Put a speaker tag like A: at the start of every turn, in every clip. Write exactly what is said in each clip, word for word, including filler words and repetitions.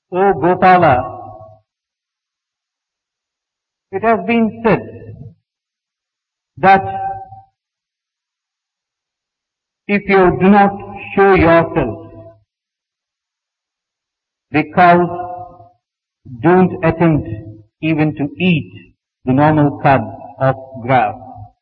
A: O Gopala, it has been said that if you do not show yourself, the cows don't attempt even to eat the normal cud of grass.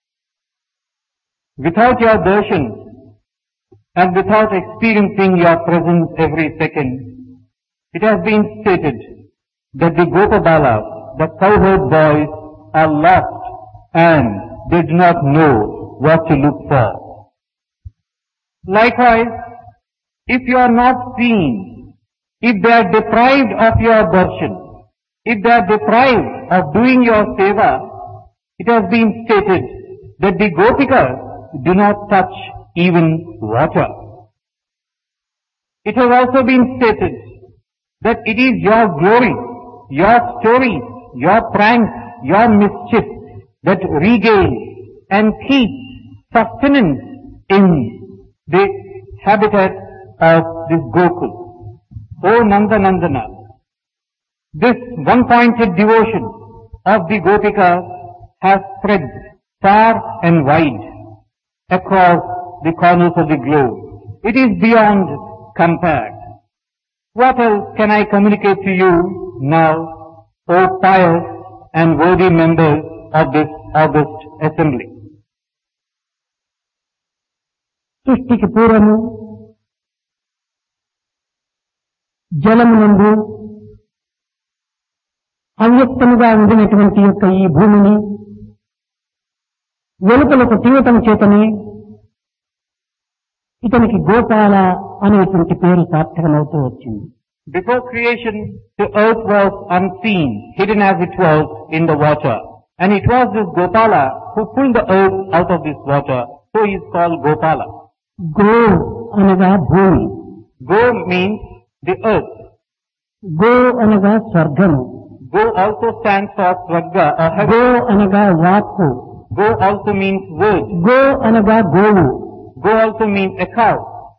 A: Without your darshan and without experiencing your presence every second, it has been stated that the Gopabalas, the cowherd boys, are lost and they do not know what to look for. Likewise, if you are not seen, if they are deprived of your darshan, if they are deprived of doing your seva, it has been stated that the Gopikas do not touch even water. It has also been stated that it is your glory, your stories, your pranks, your mischief that regain and keep sustenance in the habitat of this Gokul. O Nanda Nandana, this one-pointed devotion of the Gopikas has spread far and wide across the corners of the globe. It is beyond compare. What else can I communicate to you now, O pious and worthy members of this august assembly?
B: సృష్టికి పూర్వము జలమునందు అవ్యక్తముగా ఉండినటువంటి యొక్క ఈ భూమిని వెలుపలకు తీయటం చేతనే ఇతనికి గోపాల అనేటువంటి పేరు సార్థకమవుతూ వచ్చింది.
A: Before creation, the earth was unseen, hidden as it was in the water. And it was this Gopala who pulled the earth out of this water. So he is called Gopala.
B: Go అనగా భూమి,
A: Go means the earth.
B: Go అనగా స్వర్గము,
A: Go also stands for Swarga or heaven.
B: Go అనగా వాక్కు,
A: Go also means word.
B: Go అనగా గోవు.
A: Go also means a cow.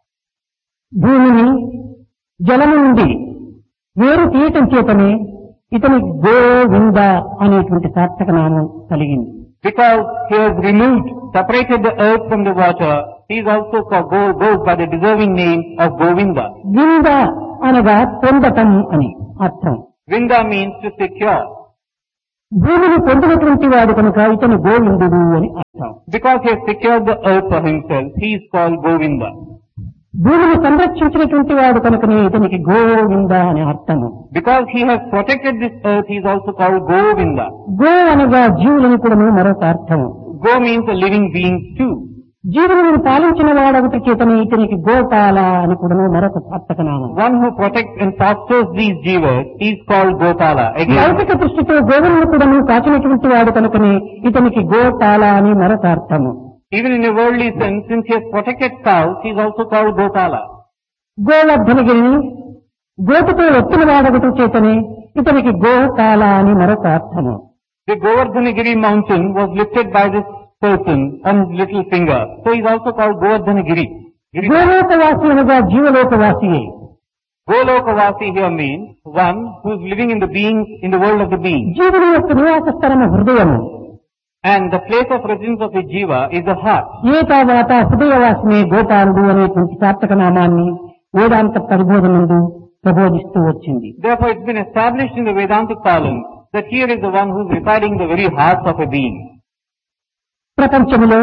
B: భూమిని జలము నుండి వేరు తీయటం చేతనే ఇతని గోవింద అనేటువంటి సార్థక నామం కలిగింది.
A: Because he has removed, separated the earth from the water, he is also called, go, goes by the deserving name of Govinda.
B: వింద అనగా పొందటం అని అర్థం.
A: Vinda means to secure.
B: భూమిని పొందినటువంటి వాడు కనుక ఇతను గోవిందుడు అని అర్థం.
A: Because he has secured the earth for himself, he is called Govinda.
B: భూమిని సంరక్షించినటువంటి వాడు కనుకనే ఇతనికి గోవింద అని అర్థము.
A: Because he has protected this earth, he is also called Govinda.
B: Go అనగా జీవులని కూడా మరొక అర్థము.
A: Go means a living being too.
B: జీవులను పాలించిన వాడొకటి చేతనే ఇతనికి గోపాల అని కూడా మరొక సార్థక నామం.
A: One who protects and fosters these jivas is called Gopala. Again,
B: లౌకిక దృష్టితో గోవులను కూడా కాచినటువంటి వాడు కనుకనే ఇతనికి గోపాల అని మరొక అర్థము.
A: even in a worldly sense, since he has protected cows, he is also called Gopala.
B: గోవర్ధనగిరిని గోటుతో ఎత్తిన వాడొకటి చేతనే ఇతనికి గోపాల అని మరొక అర్థము.
A: The Govardhanagiri mountain was lifted by this person on his little finger. So he is also called Govardhanagiri.
B: గోలోకవాసి అనగా జీవలోకవాసియే.
A: Golokavasi here means one who is living in the beings, in the world of the beings.
B: జీవుని యొక్క నివాస స్థలము హృదయము.
A: And the place of residence of the jiva is the heart.
B: ఏ తర్వాత హృదయవాసినే గోపాలుడు అనేటువంటి సార్థక నామాన్ని వేదాంత పరిబోధనందు ప్రబోధిస్తూ వచ్చింది.
A: Therefore it's been established in the Vedantic parlance that here is the one who is residing in the very heart of a being.
B: ప్రపంచంలో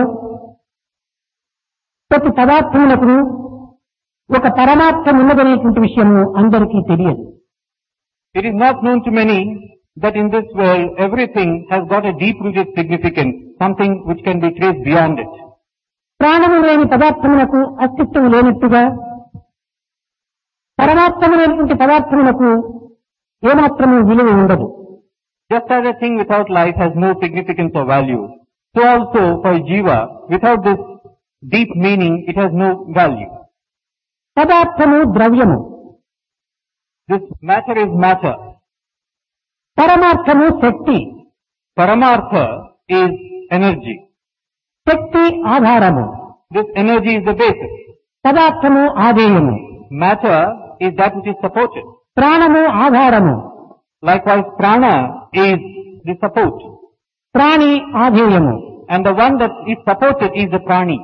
B: ప్రతి పదార్థములకు ఒక పరమార్థం ఉన్నదనేటువంటి విషయము అందరికీ తెలియదు.
A: It is not known to many that in this world everything has got a deep-rooted significance, something which can be traced beyond it.
B: ప్రాణము లేని పదార్థములకు అస్తిత్వం లేనట్టుగా పరమార్థము లేనటువంటి పదార్థములకు ఏమాత్రము విలువ ఉండదు.
A: Just as a thing without life has no significance or value, so also for jiva, without this deep meaning, it has no value.
B: పదార్థము ద్రవ్యము,
A: This matter is matter.
B: పరమార్థము Shakti,
A: Paramartha is energy.
B: శక్తి ఆధారము,
A: This energy is the basis.
B: పదార్థము ఆధేయము.
A: Matter is that which is supported.
B: ప్రాణము ఆధారము,
A: Likewise, prana is the support,
B: ప్రాణి ఆధేయము.
A: and the one that is supported is the prani.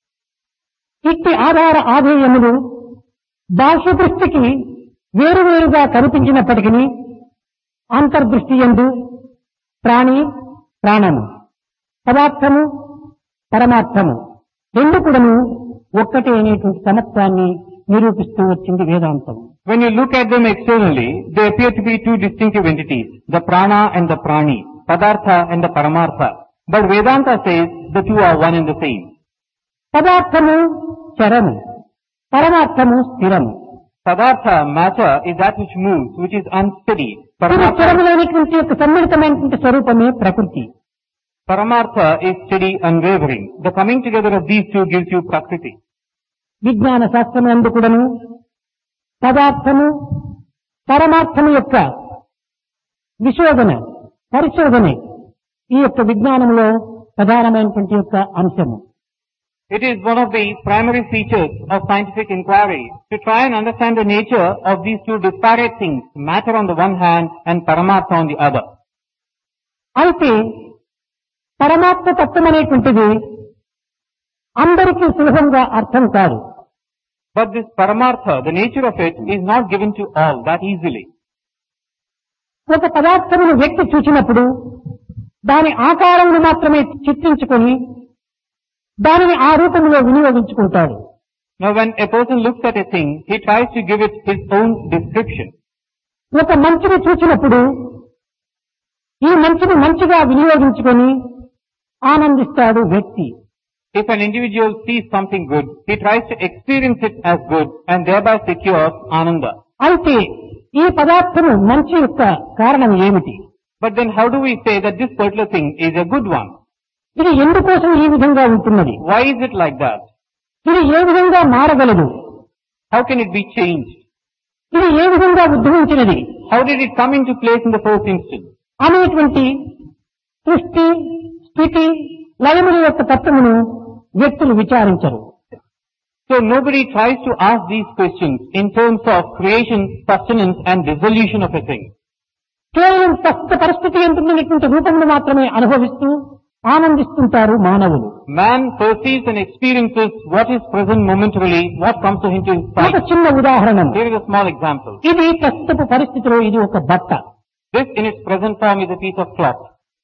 B: ఇట్టి ఆధార ఆధేయములు బాహ్య దృష్టికి వేరువేరుగా కనిపించినప్పటికీ అంతర్దృష్టి యందు ప్రాణి ప్రాణము, పదార్థము పరమార్థము రెండు కూడాను ఒక్కటే అనేటువంటి సమత్వాన్ని నిరూపిస్తూ వచ్చింది వేదాంతం.
A: When you look at them externally, they appear to be two distinctive entities, the prana and the prani, padartha and the paramartha. But Vedanta says the two are one and the same.
B: పదార్థము చరము, పరమార్థము స్థిరము.
A: Padartha, matter, is that which moves, which is unsteady. Paramartha,
B: చరములైనటువంటి యొక్క సమ్మిళితమైనటువంటి స్వరూపమే ప్రకృతి.
A: Paramartha is steady, unwavering. The coming together of these two gives you prakriti.
B: విజ్ఞాన శాస్త్రమునందు కూడాను పదార్థము పరమార్థము యొక్క విశోధన పరిశోధన ఈ యొక్క విజ్ఞానంలో ప్రధానమైనటువంటి యొక్క అంశము.
A: It is one of the primary features of scientific inquiry to try and understand the nature of these two disparate things, matter on the one hand and paramartha on the other.
B: అయితే పరమాత్మ తత్వం అనేటువంటిది అందరికీ సులభంగా అర్థం కాదు.
A: But this paramartha, the nature of it, is not given to all that easily.
B: ఒక పదార్థమును వ్యక్తి చూచినప్పుడు దాని ఆకారమును మాత్రమే చిత్రించుకొని దానిని ఆ రూపంలో వినియోగించుకుంటాడు.
A: Now when a person looks at a thing, he tries to give it his own description.
B: ఒక మంచిని చూచినప్పుడు ఈ మంచిని మంచిగా వినియోగించుకొని ఆనందిస్తాడు వ్యక్తి.
A: If an individual sees something good, he tries to experience it as good and thereby secures ananda.
B: అయితే ఈ పదార్థము మంచి యొక్క కారణం ఏమిటి?
A: But then how do we say that this particular thing is a good one?
B: ఇది ఎందుకోసం ఈ విధంగా ఉంటున్నది?
A: Why is it like that?
B: ఇది ఏ విధంగా మారగలదు?
A: How can it be changed?
B: ఇది ఏ విధంగా ఉద్భవించినది
A: How did it come into place in the first instance?
B: అనేటువంటి సృష్టి స్థితి లయముల యొక్క తత్వమును వ్యక్తులు విచారించరు.
A: So nobody tries to ask these questions in terms of creation, sustenance and dissolution of a thing.
B: కేవలం ప్రస్తుత పరిస్థితి ఎంతున్నటువంటి రూపమును మాత్రమే అనుభవిస్తూ ఆనందిస్తుంటారు మానవులు.
A: Man perceives and experiences what is present momentarily, what comes to him to his
B: ఒక
A: sight.
B: చిన్న ఉదాహరణ.
A: Here is a small example.
B: ఇది ప్రస్తుత పరిస్థితిలో ఇది ఒక బట్ట.
A: This in its present form is a piece of cloth.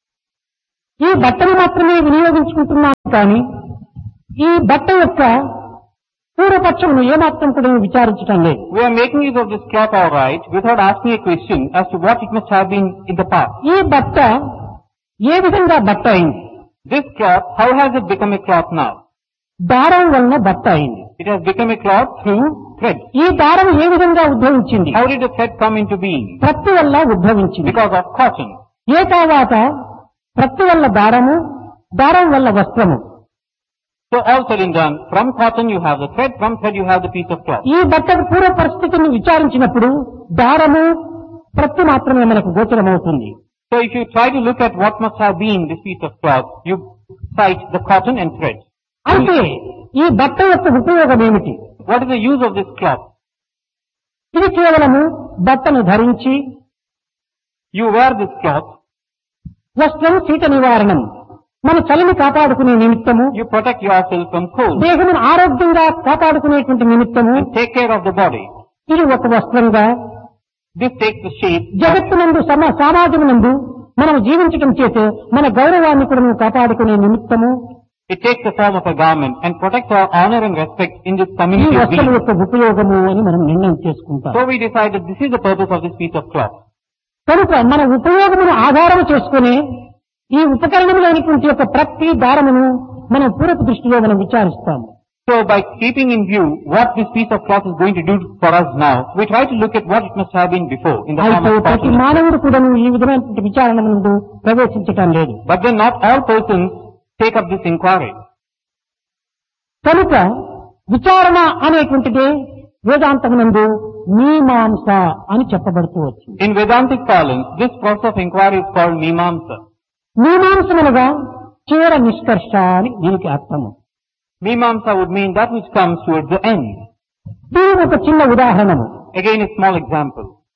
B: ఈ బట్టను మాత్రమే వినియోగించుకుంటున్నాను కానీ ఈ బట్ట యొక్క పూర్వపక్షమును ఏమాత్రం కూడా విచారించటం లేదు.
A: We are making use of this cloth all right without asking a question as to what it must have been in the past.
B: ఈ బట్ట ఏ విధంగా బట్ట అయింది?
A: This cloth, how has it become a cloth now?
B: దారం వలన బట్ట అయింది.
A: It has become a cloth through thread.
B: ఈ దారం ఏ విధంగా ఉద్భవించింది?
A: How did the thread come into being?
B: ప్రత్తి వల్ల ఉద్భవించింది.
A: Because of cotton.
B: ఏ తర్వాత ప్రత్తి వల్ల దారము, దారం వల్ల వస్త్రము.
A: So all said and done, from cotton you have the thread, from thread you have the piece of cloth.
B: ఈ బట్టకు పూర్వ పరిస్థితిని విచారించినప్పుడు దారము ప్రత్తి మాత్రమే మనకు గోచరమవుతుంది.
A: So if you try to look at what must have been this piece of cloth, you cite the cotton and thread.
B: అయితే ఈ బట్ట యొక్క ఉపయోగం ఏమిటి?
A: What is the use of this cloth?
B: ఇది కేవలము బట్టను ధరించి
A: You wear this cloth,
B: వస్త్రం శీత నివారణం మన చలిని కాపాడుకునే నిమిత్తము,
A: you protect yourself from cold
B: దేహమును ఆరోగ్యంగా కాపాడుకునేటువంటి నిమిత్తము
A: and take care of the body.
B: ఇది ఒక వస్త్రంగా
A: This takes the shape.
B: జగత్తునందు సమా సమాజమునందు మనం జీవించడం చేత మన గౌరవాన్ని కూడా మనం కాపాడుకునే నిమిత్తము
A: It takes the form of a garment and protects our honor and respect in this
B: ఈ
A: community of
B: వస్త్రం
A: beings.
B: యొక్క ఉపయోగము అని మనం నిర్ణయం చేసుకుంటాం.
A: So we decide that this is the purpose of this piece of cloth.
B: కనుక మన ఉపయోగమును ఆధారం చేసుకుని ఈ ఉపకరణములైనటువంటి యొక్క ప్రతి దారమును మనం పూర్వపు దృష్టిలో మనం విచారిస్తాము.
A: So by keeping in view what this piece of cloth is going to do for us now, we try to look at what it must have been before in the form
B: అయితే
A: of
B: ప్రతి
A: cotton.
B: మానవుడు కూడా ఈ విధమైనటువంటి విచారణ ముందు ప్రవేశించటం లేదు.
A: But then not all persons take up this inquiry.
B: కనుక విచారణ అనేటువంటిది వేదాంతమునందు మీమాంస అని చెప్పబడుతూ వచ్చింది.
A: In Vedantic parlance, this process of inquiry is called Mimamsa.
B: మీమాంసమనగా చివర నిష్కర్ష అని దీనికి అర్థము.
A: Mimamsa would mean that which comes towards the end.
B: దీని ఒక చిన్న ఉదాహరణము.
A: Again a small example.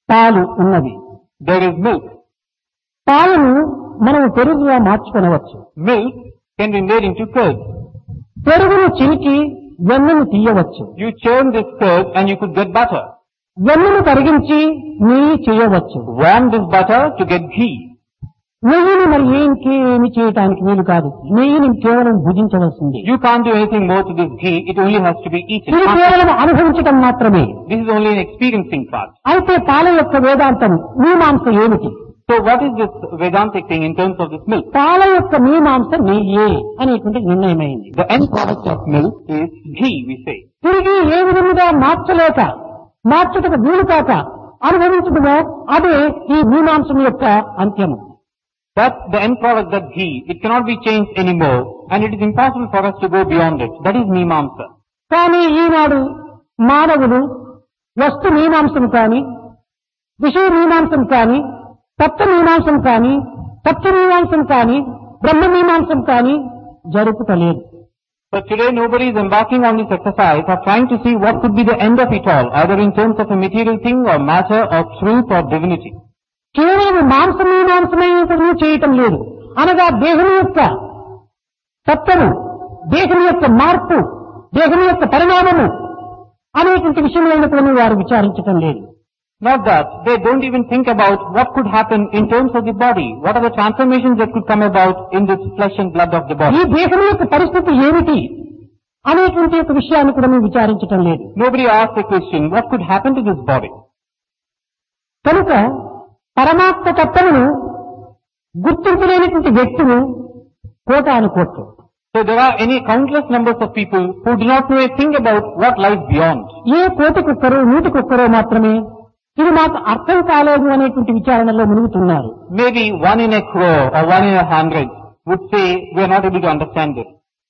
B: పాలు ఉన్నవి.
A: There is milk.
B: పాలను మనం పెరుగుగా మార్చుకొనవచ్చు.
A: Milk can be made into curd.
B: పెరుగును చిలికి వెన్నను తీయవచ్చు.
A: You churn this curd and you could get butter.
B: వెన్నను కరిగించి నెయ్యి చేయవచ్చు.
A: Warm this butter to get ghee.
B: నెయ్యిని మరి ఏమి చేయటానికి వీలు కాదు. నెయ్యిని కేవలం భుజించవలసింది.
A: You can't do anything more to this ghee. It only has to be eaten.
B: ఇది కేవలం అనుభవించడం మాత్రమే.
A: This is only an experiencing part.
B: అయితే పాల యొక్క వేదాంతం మీమాంస ఏమిటి?
A: So what is this Vedantic thing in terms of this milk?
B: పాల యొక్క మీమాంస నెయ్యే అనేటువంటి నిర్ణయమైంది.
A: The end product of milk is ghee, we say.
B: తిరిగి ఏ విధముగా మార్చలేక మార్చుటకు వీలు కాక అనుభవించడమో అదే ఈ మీమాంసం యొక్క అంత్యము.
A: That's the end product, that ghee. It cannot be changed anymore, and it is impossible for us to go beyond it. That is Mimamsa.
B: కానీ ఈనాడు మానవులు వస్తు మీమాంసం కాని, విషయ మీమాంసం కాని, తత్వ మీమాంసం కాని, సత్య మీమాంసం కాని, బ్రహ్మ మీమాంసం కాని జరుపుతలేదు.
A: But today nobody is embarking on this exercise of trying to see what could be the end of it all, either in terms of a material thing or matter or truth or divinity.
B: కేవలం మాంస మీమాంసమైనది చేయటం లేదు. అనగా దేహం యొక్క తత్వము, దేహం యొక్క మార్పు, దేహం యొక్క పరిణామము అనేటువంటి విషయమైనటువంటి వారు విచారించటం లేదు.
A: Not that. They don't even think about what could happen in terms of the body. What are the transformations that could come about in this flesh and blood of the
B: ఈ
A: body.
B: దేహం యొక్క పరిస్థితి ఏమిటి అనేటువంటి యొక్క విషయాన్ని కూడా మేము విచారించటం లేదు.
A: Nobody asks the question, what could happen to this body?
B: కనుక పరమాత్మ తత్వమును గుర్తించలేనటువంటి వ్యక్తులు కోటాను కోట్లు.
A: So there are any countless numbers of people who do not know a thing about what lies beyond.
B: ఏ కోటికొక్కరో నూటికొక్కరో మాత్రమే ఇది మాకు అర్థం కాలేదు అనేటువంటి విచారణలో మునుగుతున్నారు.
A: Maybe one in a crore or one in a hundred would say, we are not able to understand this.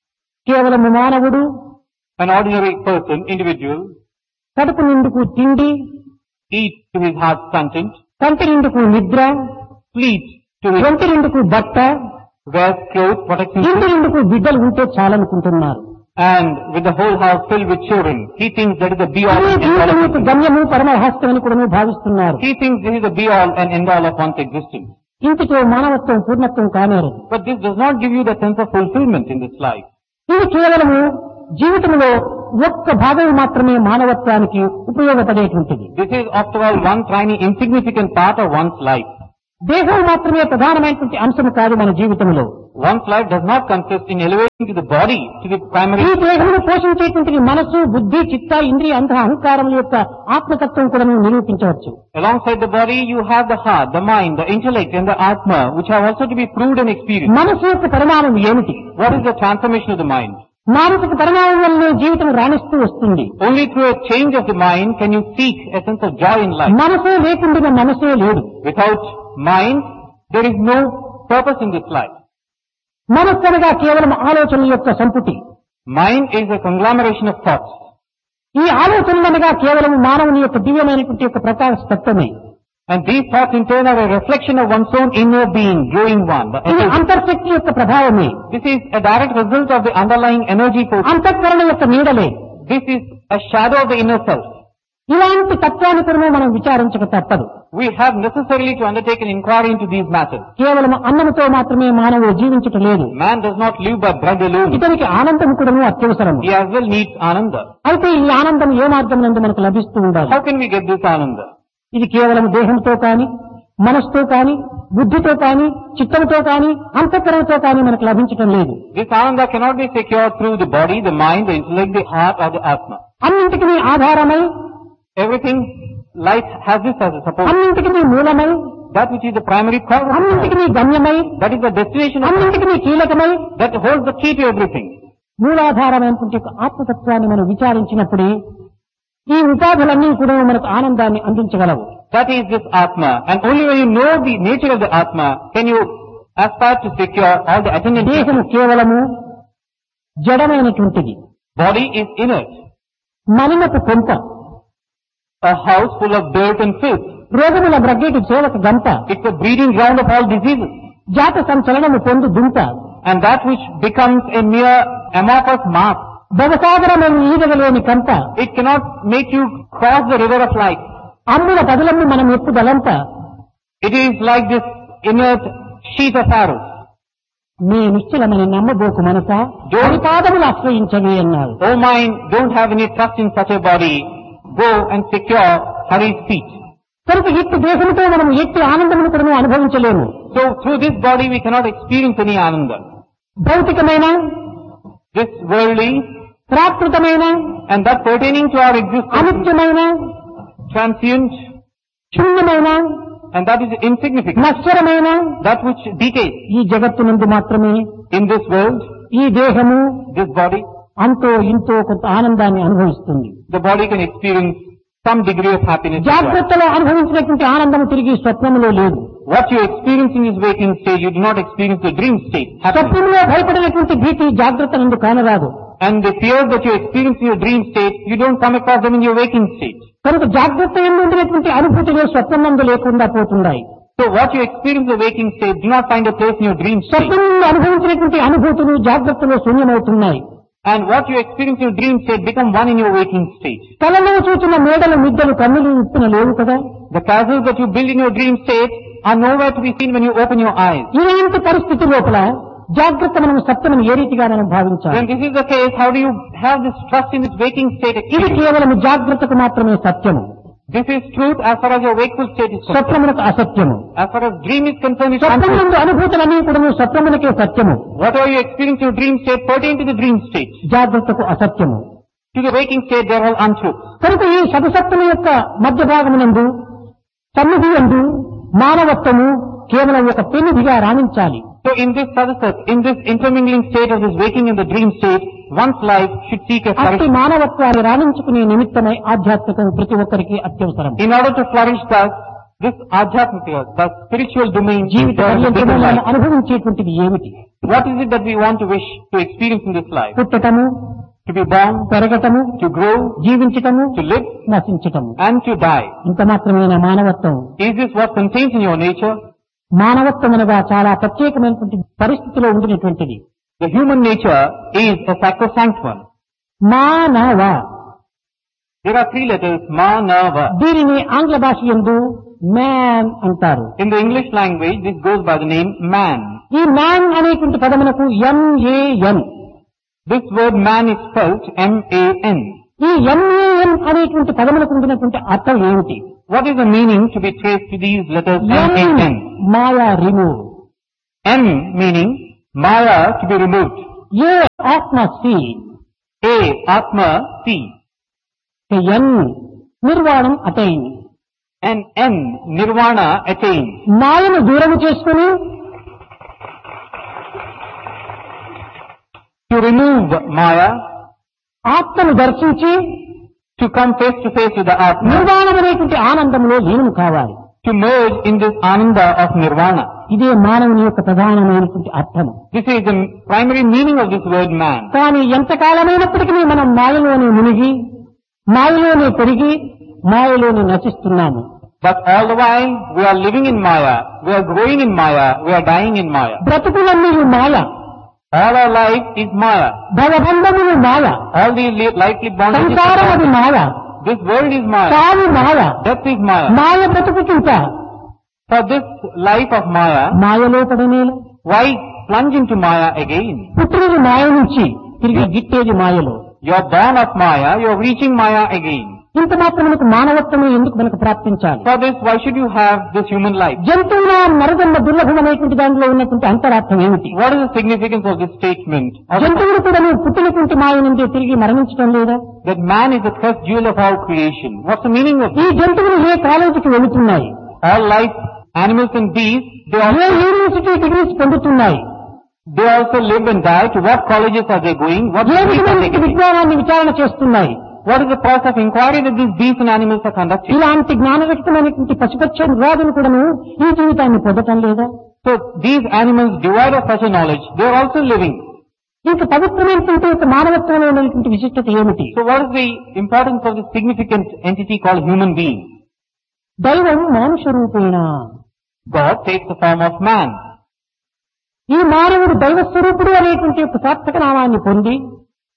B: కేవలం మానవుడు
A: An ordinary person, individual,
B: కడుపు నిండుకు తిండి,
A: eats to his heart's content,
B: కంటి నిండుకు నిద్ర,
A: sleeps to his,
B: ఒంటి నిండుకు బట్ట,
A: wears clothes, protects
B: ఇంటి
A: himself,
B: నిండుకు బిడ్డలు ఉంటే చాలనుకుంటున్నారు.
A: and with the whole house filled with children. He thinks that is the be-all
B: ఇదే
A: and
B: జీవితం
A: end-all of
B: యొక్క
A: existence.
B: గమ్యము పరమరహస్యమని కూడా భావిస్తున్నారు.
A: He thinks this is the be-all and end-all of one's existence.
B: ఇంటితో మానవత్వం పూర్ణత్వం కానేరదు.
A: But this does not give you the sense of fulfillment in this life.
B: ఇది కేవలము జీవితంలో ఒక్క భాగం మాత్రమే మానవత్వానికి ఉపయోగపడేటువంటిది.
A: This is, after all, one tiny insignificant part of one's life.
B: దేహం మాత్రమే ప్రధానమైనటువంటి అంశం కాదు మన జీవితంలో.
A: One's life does not consist in elevating to the body to the primary.
B: ఈ దేహమును పోషించేటువంటి మనసు, బుద్ధి, చిత్త, ఇంద్రియ, అంత అహంకారముల యొక్క ఆత్మతత్వం కూడా మనం నిరూపించవచ్చు.
A: Alongside the body, you have the heart, the mind, the intellect, and the atma, which have also to be proved and experienced.
B: మనసు యొక్క పరిణామం ఏమిటి?
A: What is the transformation of the mind?
B: మానసిక పరిణామం వల్లనే జీవితం రాణిస్తూ వస్తుంది.
A: Only through a change of the mind can you seek a sense of joy in life.
B: మనసే లేకుండా మనసే లేదు.
A: Without mind, there is no purpose in this life.
B: మనస్సు అనగా కేవలం ఆలోచనల యొక్క సంపుటి.
A: Mind is a conglomeration of thoughts.
B: ఈ ఆలోచనలు అనగా కేవలం మానవుని యొక్క దివ్యమైనటువంటి యొక్క ప్రకాశ తత్వమే.
A: And these thoughts in turn are a reflection of one's own inner being, growing one. The
B: ఇది
A: essence.
B: అంతర్శక్తి యొక్క ప్రభావమే.
A: This is a direct result of the underlying energy force.
B: అంతఃకరణ యొక్క నీడలే.
A: This is a shadow of the inner self.
B: ఇలాంటి తత్వాన్ని కూడా మనం విచారించక తప్పదు.
A: We have necessarily to undertake an inquiry into these matters.
B: కేవలం అన్నముతో మాత్రమే మానవుడు జీవించటం లేదు.
A: Man does not live by bread alone.
B: ఇతనికి ఆనందం కూడా అత్యవసరం.
A: He as well needs ananda.
B: అయితే ఈ ఆనందం ఏ మార్గం నందు మనకు లభిస్తూ ఉండాలి?
A: How can we get this ananda?
B: ఇది కేవలం దేహంతో కాని, మనసుతో కాని, బుద్ధితో కాని, చిత్తంతో కాని, అంతఃకరణతో కాని మనకు లభించటం లేదు.
A: This ananda cannot be secured through the body, the mind, the intellect, the heart or the atma.
B: అన్నింటికి ఆధారమై,
A: Everything, life has this as a support.
B: అన్నింటికి మూలమై,
A: That which is the primary cause of life.
B: అన్నింటికి గమ్యమై,
A: That is the destination of life.
B: అన్నింటికి కీలకమై,
A: That holds the key to everything.
B: మూలాధారమైనటువంటి యొక్క ఆత్మతత్వాన్ని మనం విచారించినప్పుడే ఈ ఉపాధులన్నీ కూడా మనకు ఆనందాన్ని అందించగలవు.
A: That is this atma. And only when you know the nature of the atma can you aspire to secure all the attendant.
B: దేహము కేవలము జడమైనటువంటిది.
A: Body is inert.
B: మలినపు కొంత,
A: A house full of dirt and filth.
B: రోగముల బ్రగ్గేటి సేవక గంట,
A: It's a breeding ground of all diseases.
B: జాత సంచలనము పొందు దుంత,
A: And that which becomes a mere amorphous mass.
B: భవసాగరమైన ఈదగలేని కంట,
A: It cannot make you cross the river of life.
B: అమ్ముల పదులమ్మి మనం ఎక్కుదలంతా
A: It is like this inert sheet of arrows.
B: నీ నిశ్చలమని నమ్మబోకు మనసా జోడి పాదములు ఆశ్రయించవే అన్నారు.
A: O mind, don't have any trust in such a body. Go and secure Hari's feet.
B: కనుక ఎట్టి దేశంతో మనం ఎట్టి ఆనందమును కూడా అనుభవించలేము.
A: So through this body we cannot experience any ananda.
B: భౌతికమైన,
A: This worldly
B: ప్రాకృతమైన,
A: and that pertaining to our existence,
B: అనిత్యమైన,
A: transient,
B: శూన్యమైన,
A: and that is insignificant,
B: నశ్వరమైన
A: that which decays.
B: ఈ జగత్తునందు మాత్రమే
A: In this world,
B: ఈ దేహము
A: this body,
B: అంతో ఇంతో కొంత ఆనందాన్ని అనుభవిస్తుంది.
A: the body can experience some degree of happiness. as well.
B: జాగ్రత్తలో అనుభవించినటువంటి ఆనందము తిరిగి స్వప్నములో లేదు.
A: What you experience in this waking state, you do not experience the dream state. happiness.
B: స్వప్నంలో భయపడినటువంటి భీతి జాగ్రత్త నుండి కానరాదు.
A: And the fears that you experience in your dream state, you don't come across them in your waking state.
B: కనుక జాగ్రత్త ఎందు ఉండినటువంటి అనుభూతిలో స్వప్నందు లేకుండా పోతున్నాయి.
A: So what you experience in the waking state, do not find a place in your dream state.
B: స్వప్నంలో అనుభవించినటువంటి అనుభూతులు జాగ్రత్తలో శూన్యమవుతున్నాయి.
A: And what you experience in your dream state become one in your waking state.
B: కలలో చూచిన మేడలు మిద్దలు కన్నులు ఇప్పున లేవు కదా.
A: The castles that you build in your dream state are nowhere to be seen when you open your eyes.
B: ఇలాంటి పరిస్థితి లోపల జాగ్రత్త మనం సత్యమని ఏ రీతిగా మనం భావించాలి.
A: When this is the case, how do you have this trust in this waking state
B: ఇది
A: experience?
B: కేవలం జాగ్రత్తకు మాత్రమే సత్యము,
A: This is truth as far as your wakeful state is concerned.
B: స్వప్నమునకు అసత్యము.
A: As far as dream is concerned, it's untruth.
B: స్వప్నమునందు అనుభూతులన్నీ కూడా స్వప్నమునకే సత్యము,
A: Whatever you experience in your dream state pertain to the dream state.
B: జాగ్రత్తకు అసత్యము.
A: To the waking state, they are all untruth.
B: కనుక ఈ సదసత్తుల యొక్క మధ్య భాగమునందు సన్నిధి యందు మానవత్వము కేవలం ఒక పెన్నిధిగా రాణించాలి.
A: So in this sadhasat, in this intermingling state of this waking and the dream state, one's life should seek a
B: అట్టి
A: flourishing.
B: మానవత్వాన్ని రాణించుకునే నిమిత్తమై ఆధ్యాత్మికం ప్రతి ఒక్కరికి అత్యవసరం.
A: In order to flourish thus, this adhyatmika, the spiritual domain,
B: Jeevitha
A: is the
B: పర్యంతము
A: life.
B: మనం అనుభవించేటువంటిది ఏమిటి?
A: What is it that we want to wish to experience in this life?
B: పుట్టటము,
A: To be born,
B: పెరగటము,
A: to grow,
B: జీవించటము,
A: to live,
B: నశించటము.
A: and to die.
B: ఇంత మాత్రమేనా మానవత్వం?
A: Is this what contains in your nature?
B: మానవత్వం అనగా చాలా ప్రత్యేకమైనటువంటి పరిస్థితిలో ఉండినటువంటిది.
A: The human nature is a sacrosanct one.
B: మానవ,
A: There are three letters, ma, na, va.
B: దీనిని ఆంగ్ల భాష యందు మ్యాన్ అంటారు.
A: In the English language, this goes by the name man.
B: ఈ మ్యాన్ అనేటువంటి పదమునకు MAN,
A: This word man is spelled M A N.
B: ఈ MAN అనేటువంటి పదములకు ఉండినటువంటి అర్థం ఏమిటి?
A: What is the meaning to be traced to these letters M A N?
B: Maya remove,
A: M meaning Maya to be removed.
B: ఏ ఆత్మ C,
A: A Atma C.
B: N నిర్వాణం attain.
A: And N Nirvana attain.
B: మాయను దూరము చేసుకుని
A: To remove Maya,
B: ఆత్మను దర్శించి
A: to come face to face with the Atma,
B: నిర్వాణం అనేటువంటి ఆనందంలో లీనం కావాలి.
A: to merge in this Ananda of Nirvana.
B: ఇదే మానవుని యొక్క ప్రధానమైనటువంటి అర్థము.
A: This is the primary meaning of this word man.
B: కానీ ఎంతకాలమైనప్పటికీ మనం మాయలోనే మునిగి, మాయలోనే పెరిగి, మాయలోనే నశిస్తున్నాము.
A: But all the while, we are living in Maya, we are growing in Maya, we are dying in Maya.
B: బ్రతుకులన్నీ Maya,
A: All our life is Maya.
B: భవబంధములు Maya,
A: All these li- lightly bonded.
B: సంసారం అది మాయ,
A: This world is Maya.
B: చావు మాయ,
A: Death is Maya.
B: Maya బ్రతుకుతుంట.
A: For this life of Maya,
B: మాయలో పడనేలా
A: why plunge into Maya again?
B: పుట్టినది మాయ నుంచి తిరిగి గిట్టేది మాయలో.
A: You are born of Maya, you are reaching Maya again.
B: ఇంత మాత్రం మనకు మానవత్వమే ఎందుకు మనకు ప్రాప్తించాలి?
A: For this, why should you have this human life?
B: జంతువుల నరజన్మ దుర్లభమైనటువంటి దాంట్లో ఉన్నటువంటి అంతరార్థం ఏమిటి?
A: What is the significance of this statement?
B: జంతువులు కూడా నువ్వు పుట్టినటువంటి మాయ నుండి తిరిగి మరణించడం లేదా?
A: That man is the first jewel of all creation. What's the meaning of
B: ఈ
A: this?
B: జంతువులు ఏ కాలేజీకి వెళుతున్నాయి?
A: All life, animals and beasts, they
B: A
A: also,
B: university degrees పొందుతున్నాయి?
A: they also live and die. To what colleges are they going? What
B: A
A: degrees are they
B: విధమైన
A: getting?
B: విజ్ఞానాన్ని విచారణ చేస్తున్నాయి?
A: What is the process of inquiry that these beasts and animals are conducting?
B: ఇలాంటి జ్ఞానరహితమైనటువంటి పశుపక్ష రాజులు కూడాను ఈ జీవితాన్ని పొందటం లేదా?
A: So these animals, devoid of such a knowledge, they are also living.
B: ఇంకా పవిత్రమైనటువంటి ఒక మానవత్వంలో ఉన్నటువంటి విశిష్టత ఏమిటి?
A: So what is the importance of this significant entity called human being?
B: దైవం మానుష రూపేణ.
A: God takes the form of man.
B: ఈ మానవుడు దైవ స్వరూపుడు అనేటువంటి ఒక సార్థక నామాన్ని పొంది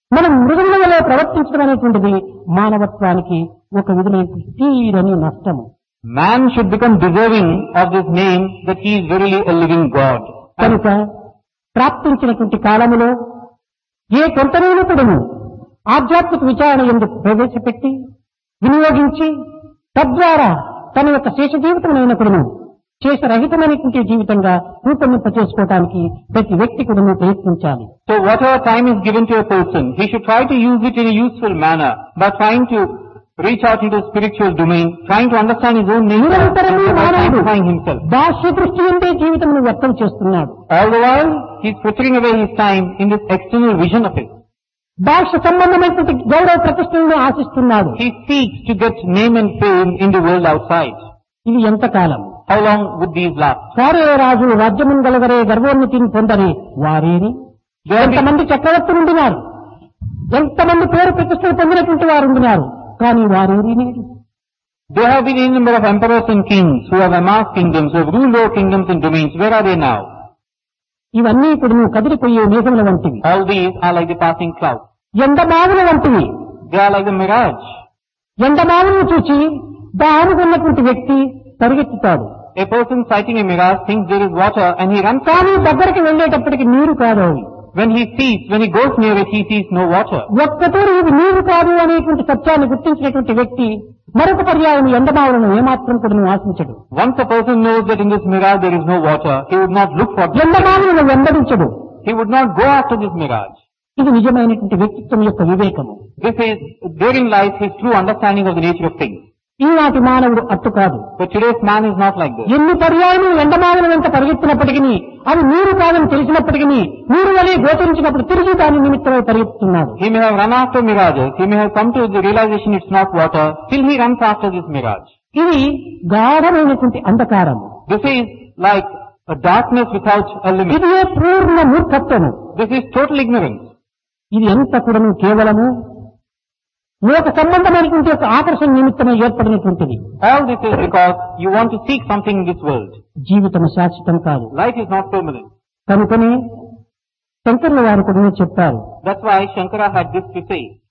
B: మనం మృగంలో ప్రవర్తించడం అనేటువంటిది మానవత్వానికి ఒక విధమైన తీరని నష్టము.
A: Man should become deserving of this name that he is verily a living God.
B: కనుక ప్రాప్తించినటువంటి కాలములో ఏ కొంతనైనప్పుడును ఆధ్యాత్మిక విచారణ ఎందుకు ప్రవేశపెట్టి వినియోగించి తద్వారా తన యొక్క శేష జీవితమైనప్పుడును శేషరహితమైనటువంటి జీవితంగా రూపొందింప చేసుకోవడానికి ప్రతి వ్యక్తి కూడా ప్రయత్నించాలి.
A: So whatever time is given to a person, he should try to use it in a useful manner by trying to reach out into the spiritual domain, trying to understand his own nature and sanctifying himself.
B: బాహ్య దృష్టి అంటే జీవితమును వ్యక్తం చేస్తున్నాడు.
A: All the while, he is frittering away his time in this external vision of his.
B: బాహ్య సంబంధమైనటువంటి గౌరవ ప్రతిష్టలను ఆశిస్తున్నాడు.
A: He seeks to get name and fame in the world outside.
B: ఇది ఎంతకాలం?
A: How long would these last?
B: వారే రాజు రాజ్యమును గలగరే గర్వోన్నతిని పొందని వారేని ఎంతమంది చక్రవర్తులు ఉండినారు, ఎంతమంది పేరు ప్రతిష్టలు పొందినటువంటి వారు ఉండినారు, కానీ వారేని నేడు.
A: There have been a number of emperors and kings who have amassed kingdoms, who have ruled over kingdoms and domains. Where are they now?
B: ఇవన్నీ ఇప్పుడు నువ్వు కదిలిపోయే మేఘముల వంటివి.
A: All these are like the passing clouds.
B: ఎండమావుల వంటివి.
A: They are like the mirage.
B: ఎండమావులను చూచి దానుకున్నటువంటి వ్యక్తి పరిగెత్తుతాడు.
A: A person sighting a mirage thinks there is water and he runs.
B: కానీ దగ్గరికి వెళ్ళేటప్పటికి నీరు కాదు అవి.
A: When he sees, when he goes near it, he sees no water.
B: ఒక్కతో ఇది నీరు కాదు అనేటువంటి సత్యాన్ని గుర్తించినటువంటి వ్యక్తి మరొక పర్యాయం ఎండమావులను ఏమాత్రం కూడా నువ్వు ఆశించడు.
A: Once a person knows that in this mirage there is no water, he would not look for it.
B: ఎండమావులను వెంబడించడు.
A: He would not go after this mirage.
B: ఇది నిజమైనటువంటి వ్యక్తిత్వం యొక్క వివేకము.
A: This is, therein lies his true understanding of the nature of things.
B: ఈనాటి మానవుడు అట్టు కాదు.
A: But today's man is not like this.
B: ఎన్ని పర్యాయములు ఎండమావుల వెంట పరిగెత్తినప్పటికీ అది నీరు కాదని తెలిసినప్పటికీ నీరు వలె గోచరించినప్పుడు తిరిగి దాని నిమిత్తమై పరిగెత్తుతున్నాడు.
A: He may have run after mirages, he may have come to the realization it's not water, still he runs after this mirage.
B: ఇది గాఢమైనటువంటి అంధకారము.
A: This is like a darkness without a limit.
B: ఇది పూర్ణ మూర్ఖత్వము.
A: This is total ignorance.
B: ఇది ఎంత కూడాను కేవలము లోక సంబంధమైనటువంటి ఒక ఆకర్షణ నిమిత్తమై ఏర్పడినటువంటిది.
A: All this is because you want to seek something in this world.
B: జీవితం శాశ్వతం కాదు.
A: Life is not permanent.
B: కనుకనే శంకరుల వారు కూడా చెప్పారు.
A: That's why Shankara had this to say.